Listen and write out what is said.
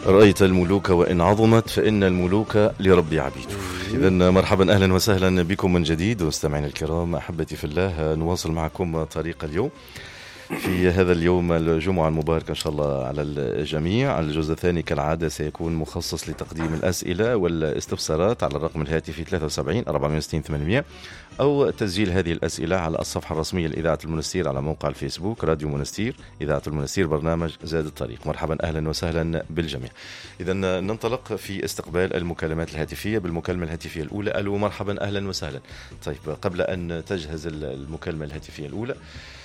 رأيت الملوك وإن عظمت فإن الملوك لرب عبيده. إذن مرحبا أهلا وسهلا بكم من جديد مستمعين الكرام أحبتي في الله. نواصل معكم طريق اليوم في هذا اليوم الجمعة المبارك إن شاء الله على الجميع. الجزء الثاني كالعادة سيكون مخصص لتقديم الأسئلة والاستفسارات على الرقم الهاتفي 73 460 800 أو تسجيل هذه الأسئلة على الصفحة الرسمية لإذاعة المنستير على موقع الفيسبوك راديو منستير إذاعة المنستير برنامج زاد الطريق. مرحبا أهلا وسهلا بالجميع. إذن ننطلق في استقبال المكالمات الهاتفية بالمكالمة الهاتفية الأولى. ألو مرحبا أهلا وسهلا. طيب قبل أن تجهز المكالمة الهاتفية الأولى